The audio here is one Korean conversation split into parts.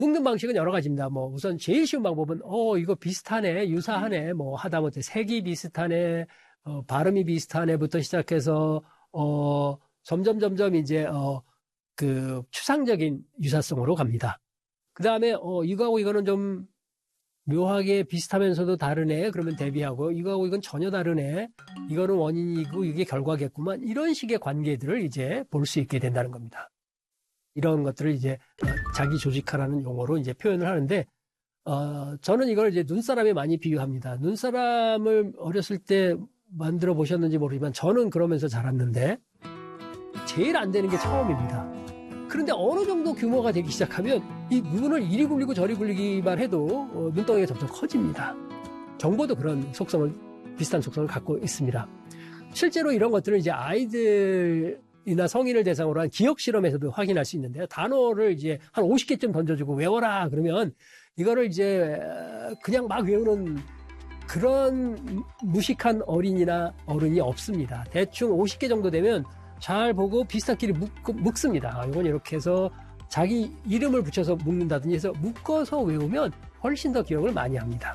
묶는 방식은 여러 가지입니다. 뭐 우선 제일 쉬운 방법은 이거 비슷하네, 유사하네, 뭐 하다못해 색이 비슷하네, 발음이 비슷하네부터 시작해서 점점 이제 그 추상적인 유사성으로 갑니다. 그 다음에 이거하고 이거는 좀 묘하게 비슷하면서도 다르네. 그러면 대비하고 이거하고 이건 전혀 다르네. 이거는 원인이고 이게 결과겠구만. 이런 식의 관계들을 이제 볼 수 있게 된다는 겁니다. 이런 것들을 이제 자기 조직화라는 용어로 이제 표현을 하는데 저는 이걸 이제 눈사람에 많이 비유합니다. 눈사람을 어렸을 때 만들어 보셨는지 모르지만 저는 그러면서 자랐는데 제일 안 되는 게 처음입니다. 그런데 어느 정도 규모가 되기 시작하면 이 눈을 이리 굴리고 저리 굴리기만 해도 눈덩이가 점점 커집니다. 정보도 그런 비슷한 속성을 갖고 있습니다. 실제로 이런 것들은 이제 아이들이나 성인을 대상으로 한 기억 실험에서도 확인할 수 있는데요. 단어를 이제 한 50개쯤 던져주고 외워라 그러면 이거를 이제 그냥 막 외우는 그런 무식한 어린이나 어른이 없습니다. 대충 50개 정도 되면 잘 보고 비슷한끼리 묶습니다. 이건 이렇게 해서 자기 이름을 붙여서 묶는다든지 해서 묶어서 외우면 훨씬 더 기억을 많이 합니다.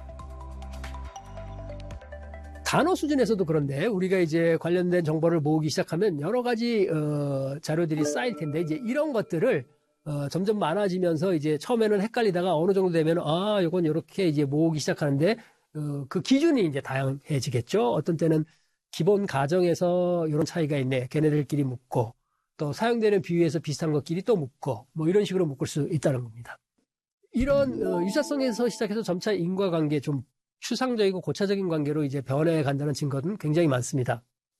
단어 수준에서도 그런데 우리가 이제 관련된 정보를 모으기 시작하면 여러 가지 자료들이 쌓일 텐데 이제 이런 것들을 점점 많아지면서 이제 처음에는 헷갈리다가 어느 정도 되면 이건 이렇게 이제 모으기 시작하는데 그 기준이 이제 다양해지겠죠. 어떤 때는 기본 가정에서 이런 차이가 있네. 걔네들끼리 묶고 또 사용되는 비유에서 비슷한 것끼리 또 묶고 뭐 이런 식으로 묶을 수 있다는 겁니다. 이런 유사성에서 시작해서 점차 인과관계 좀 추상적이고 고차적인 관계로 이제 변해 간다는 증거는 굉장히 많습니다.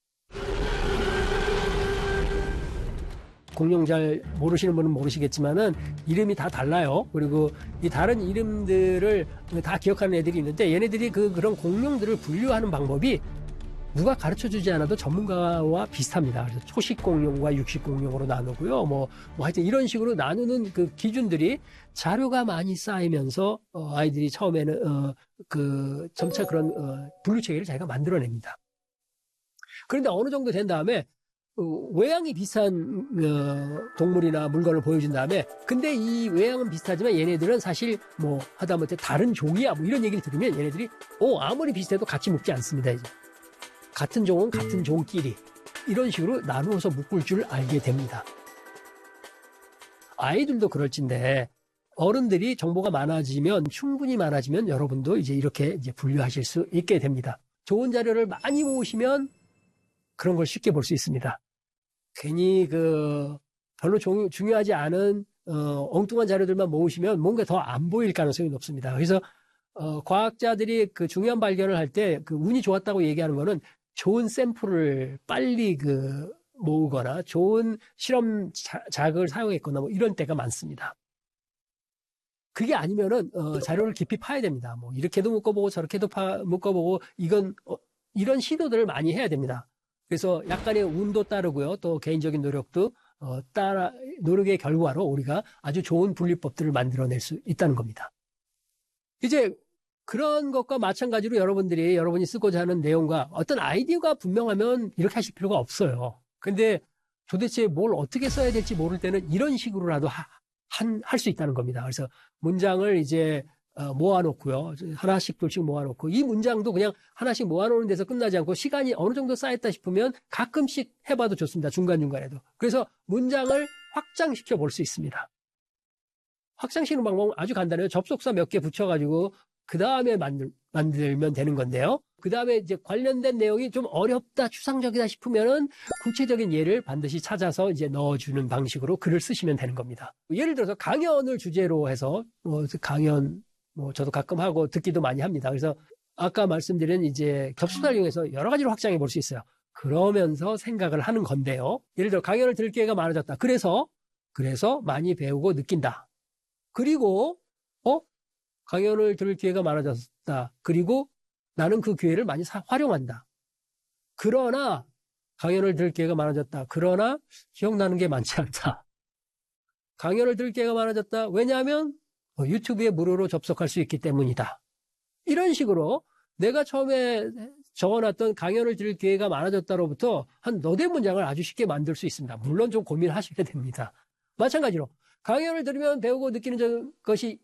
공룡 잘 모르시는 분은 모르시겠지만은 이름이 다 달라요. 그리고 이 다른 이름들을 다 기억하는 애들이 있는데 얘네들이 그런 공룡들을 분류하는 방법이 누가 가르쳐주지 않아도 전문가와 비슷합니다. 그래서 초식 공룡과 육식 공룡으로 나누고요. 뭐 하여튼 이런 식으로 나누는 그 기준들이 자료가 많이 쌓이면서 아이들이 처음에는 점차 그런 분류 체계를 자기가 만들어냅니다. 그런데 어느 정도 된 다음에 외양이 비슷한 동물이나 물건을 보여준 다음에 근데 이 외양은 비슷하지만 얘네들은 사실 뭐 하다못해 다른 종이야 뭐 이런 얘기를 들으면 얘네들이 아무리 비슷해도 같이 묶지 않습니다. 이제. 같은 종은 같은 종끼리 이런 식으로 나누어서 묶을 줄 알게 됩니다. 아이들도 그럴진데 어른들이 정보가 충분히 많아지면 여러분도 이제 이렇게 이제 분류하실 수 있게 됩니다. 좋은 자료를 많이 모으시면 그런 걸 쉽게 볼 수 있습니다. 괜히 별로 중요하지 않은 엉뚱한 자료들만 모으시면 뭔가 더 안 보일 가능성이 높습니다. 그래서 과학자들이 그 중요한 발견을 할 때 그 운이 좋았다고 얘기하는 거는 좋은 샘플을 빨리 모으거나 좋은 실험 자극을 사용했거나 뭐 이런 때가 많습니다. 그게 아니면은 자료를 깊이 파야 됩니다. 뭐 이렇게도 묶어보고 저렇게도 묶어보고 이런 시도들을 많이 해야 됩니다. 그래서 약간의 운도 따르고요. 또 개인적인 노력도 노력의 결과로 우리가 아주 좋은 분류법들을 만들어낼 수 있다는 겁니다. 이제 그런 것과 마찬가지로 여러분이 쓰고자 하는 내용과 어떤 아이디어가 분명하면 이렇게 하실 필요가 없어요. 근데 도대체 뭘 어떻게 써야 될지 모를 때는 이런 식으로라도 할 수 있다는 겁니다. 그래서 문장을 이제 모아놓고요. 하나씩 둘씩 모아놓고 이 문장도 그냥 하나씩 모아놓는 데서 끝나지 않고 시간이 어느 정도 쌓였다 싶으면 가끔씩 해봐도 좋습니다. 중간중간에도. 그래서 문장을 확장시켜 볼 수 있습니다. 확장시키는 방법은 아주 간단해요. 접속사 몇 개 붙여가지고 그 다음에 만들면 되는 건데요. 그 다음에 이제 관련된 내용이 좀 어렵다, 추상적이다 싶으면은 구체적인 예를 반드시 찾아서 이제 넣어주는 방식으로 글을 쓰시면 되는 겁니다. 예를 들어서 강연을 주제로 해서 강연 저도 가끔 하고 듣기도 많이 합니다. 그래서 아까 말씀드린 이제 접속사를 이용해서 여러 가지로 확장해 볼 수 있어요. 그러면서 생각을 하는 건데요. 예를 들어 강연을 들을 기회가 많아졌다. 그래서 많이 배우고 느낀다. 그리고 강연을 들을 기회가 많아졌다. 그리고 나는 그 기회를 많이 활용한다. 그러나 강연을 들을 기회가 많아졌다. 그러나 기억나는 게 많지 않다. 강연을 들을 기회가 많아졌다. 왜냐하면 유튜브에 무료로 접속할 수 있기 때문이다. 이런 식으로 내가 처음에 적어놨던 강연을 들을 기회가 많아졌다로부터 한 너댓 문장을 아주 쉽게 만들 수 있습니다. 물론 좀 고민하셔야 됩니다. 마찬가지로 강연을 들으면 배우고 느끼는 것이